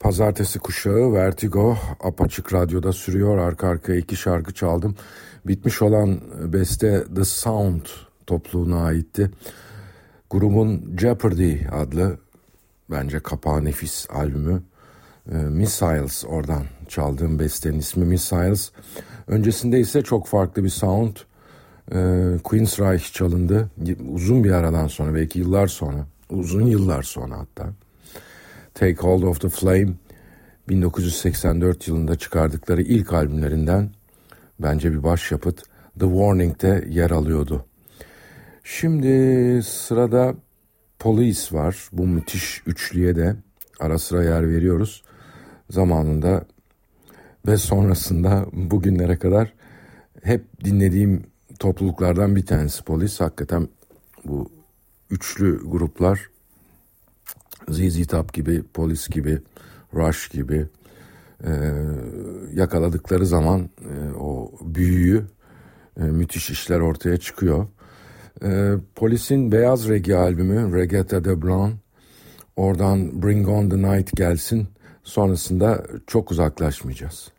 Pazartesi kuşağı Vertigo apaçık radyoda sürüyor. Arka arkaya 2 şarkı çaldım. Bitmiş olan beste The Sound topluluğuna aitti. Grubun Jeopardy adlı bence kapağı nefis albümü. Missiles, oradan çaldığım bestenin ismi Missiles. Öncesinde ise çok farklı bir sound. Queensryche çalındı. Uzun bir aradan sonra, belki yıllar sonra. Uzun yıllar sonra hatta. Take Hold of the Flame 1984 yılında çıkardıkları ilk albümlerinden bence bir başyapıt. The Warning'de yer alıyordu. Şimdi sırada Police var. Bu müthiş üçlüye de ara sıra yer veriyoruz. Zamanında ve sonrasında bugünlere kadar hep dinlediğim topluluklardan bir tanesi Police. Hakikaten bu üçlü gruplar ZZ Top gibi, Police gibi, Rush gibi yakaladıkları zaman o büyüyü müthiş işler ortaya çıkıyor. Police'in Beyaz Reggae albümü Regatta de Blanc, oradan Bring on the Night gelsin, sonrasında çok uzaklaşmayacağız.